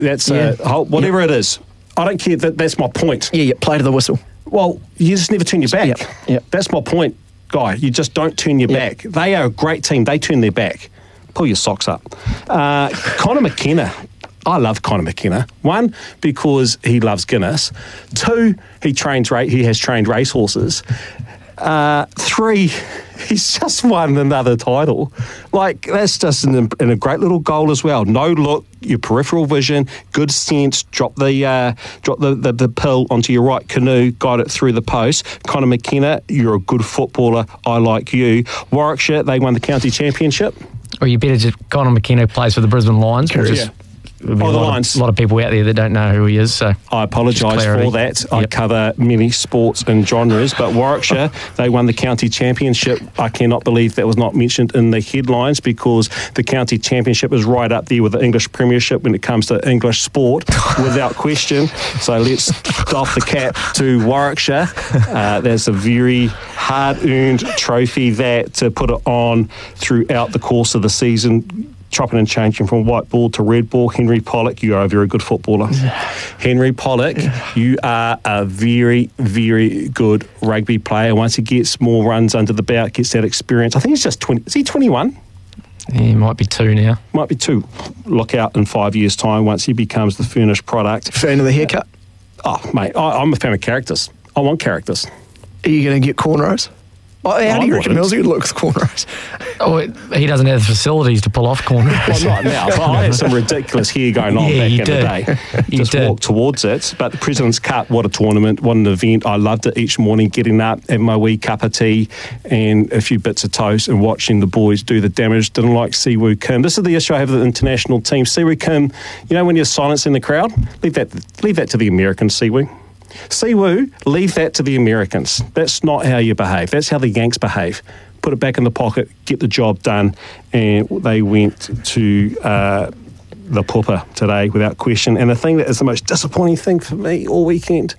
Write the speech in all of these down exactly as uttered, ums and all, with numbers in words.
That's Yeah. uh, whole- whatever Yep. it is. I don't care. That, that's my point. Yeah, yeah, play to the whistle. Well, you just never turn your back. Yep, yep. That's my point, Guy. You just don't turn your Yep. back. They are a great team. They turn their back. Pull your socks up. Uh, Conor McKenna. I love Conor McKenna. One, because he loves Guinness. Two, he trains. Ra- he has trained racehorses. Uh, three, he's just won another title. Like, that's just in a, in a great little goal as well. No look, your peripheral vision, good sense, drop the uh, drop the, the, the pill onto your right canoe, got it through the post. Conor McKenna, you're a good footballer. I like you. Warwickshire, they won the county championship. Or you better just, Conor McKenna plays for the Brisbane Lions. Which is, Yeah. there'll be Oh, a the lot Lions. Of, a lot of people out there that don't know who he is. So I apologise Just clarity. for that. I Yep. cover many sports and genres, but Warwickshire, they won the county championship. I cannot believe that was not mentioned in the headlines, because the county championship is right up there with the English premiership when it comes to English sport, without question. So let's doff the cap to Warwickshire. Uh, that's a very hard-earned trophy that to put it on throughout the course of the season, chopping and changing from white ball to red ball. Henry Pollock, you are a very good footballer. Henry Pollock, you are a very, very good rugby player. Once he gets more runs under the belt, gets that experience. I think he's just twenty. Is he twenty-one? he might be two now. Might be two. Look out in five years' time once he becomes the finished product. Fan of the haircut? Oh, mate, I, I'm a fan of characters. I want characters. Are you going to get cornrows? Oh, how I do you reckon wouldn't. Millsy would look with cornrows? Oh, it, he doesn't have the facilities to pull off corners. Well, not now, but I had some ridiculous hair going on Yeah, back you in did. the day. You Just did. walked towards it. But the President's Cup, what a tournament, what an event. I loved it each morning, getting up, having my wee cup of tea and a few bits of toast and watching the boys do the damage. Didn't like Siwoo Kim. This is the issue I have with the international team. Siwoo Kim, you know when you're silencing the crowd? Leave that, leave that to the Americans, Siwoo. Siwoo, leave that to the Americans. That's not how you behave. That's how the Yanks behave. Put it back in the pocket, get the job done, and they went to uh, the pooper today without question. And the thing that is the most disappointing thing for me all weekend,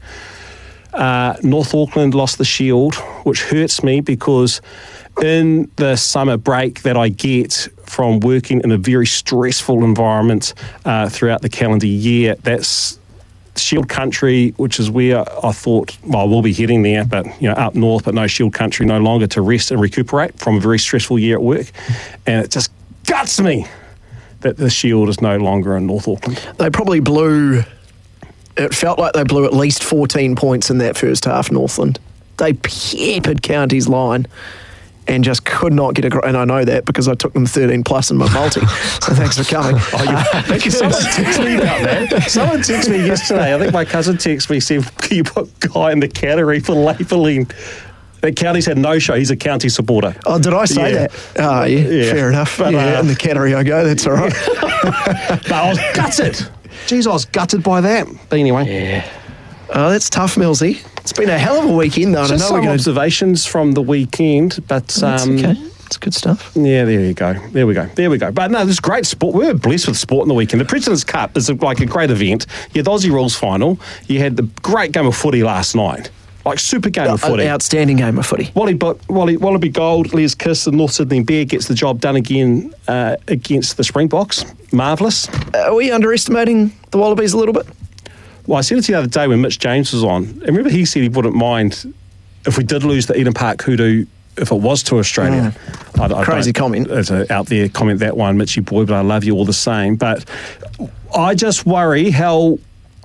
uh, North Auckland lost the Shield, which hurts me because in the summer break that I get from working in a very stressful environment uh, throughout the calendar year, that's Shield country, which is where I thought, well, we'll be heading there, but, you know, up north, but no Shield country, no longer to rest and recuperate from a very stressful year at work. And it just guts me that the Shield is no longer in North Auckland. They probably blew, it felt like they blew at least fourteen points in that first half, Northland. They peppered County's line and just could not get across. And I know that because I took them thirteen plus in my multi. So thanks for coming. Oh, you, thank you so much. Someone texted me about that. Someone texted me yesterday. I think my cousin texted me, said, can you put Guy in the category for labelling? The County's had no show. He's a County supporter. Oh, did I say Yeah. that? Oh, yeah, Yeah. fair enough. But, yeah, uh, in the category I go, that's all right. But I was gutted. Jeez, I was gutted by that. But anyway. Yeah. Oh, that's tough, Millsy. It's been a hell of a weekend, though. and I Just know some we're going to... observations from the weekend, but That's um, okay. It's good stuff. yeah, there you go. There we go. There we go. But no, this is great sport. We were blessed with sport in the weekend. The President's Cup is a, like a great event. You had the Aussie Rules final. You had the great game of footy last night. Like super game of An footy. outstanding game of footy. Wally, Wally, Wallaby Gold, Les Kiss, the North Sydney Bear gets the job done again uh, against the Springboks. Marvellous. Uh, are we underestimating the Wallabies a little bit? Well, I said it the other day when Mitch James was on. And remember, he said he wouldn't mind if we did lose the Eden Park Hoodoo if it was to Australia. Mm. I, I Crazy don't- comment. It's a out there comment, that one, Mitchy boy, but I love you all the same. But I just worry how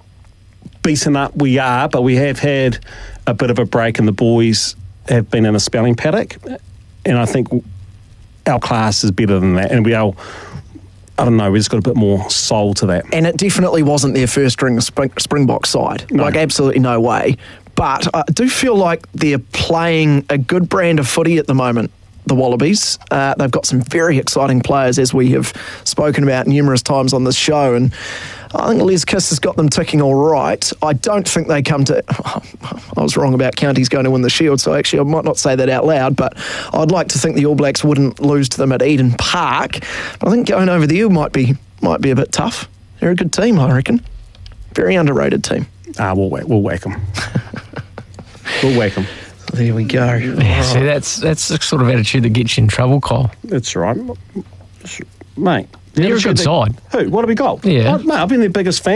beaten up we are, but we have had a bit of a break and the boys have been in a spelling paddock. And I think our class is better than that. And we are, I don't know, we just got a bit more soul to that. And it definitely wasn't their first string Spring, Springbok side. No. Like, absolutely no way. But I do feel like they're playing a good brand of footy at the moment, the Wallabies. Uh, they've got some very exciting players, as we have spoken about numerous times on this show. And I think Les Kiss has got them ticking all right. I don't think they come to... I was wrong about Counties going to win the Shield, so actually I might not say that out loud, but I'd like to think the All Blacks wouldn't lose to them at Eden Park. But I think going over there might be might be a bit tough. They're a good team, I reckon. Very underrated team. Ah, we'll whack, we'll whack them. We'll whack them. There we go. Yeah, see, that's that's the sort of attitude that gets you in trouble, Kyle. That's right. Mate, They're a good They- side. Who? What have we got? Yeah. I, mate, I've been their biggest fan.